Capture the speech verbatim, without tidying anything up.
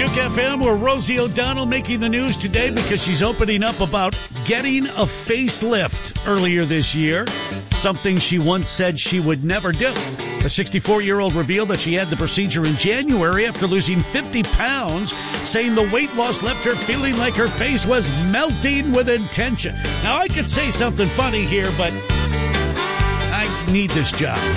Juke F M, where Rosie O'Donnell making the news today because she's opening up about getting a facelift earlier this year, something she once said she would never do. The sixty-four-year-old revealed that she had the procedure in January after losing fifty pounds, saying the weight loss left her feeling like her face was melting with intention. Now, I could say something funny here, but I need this job.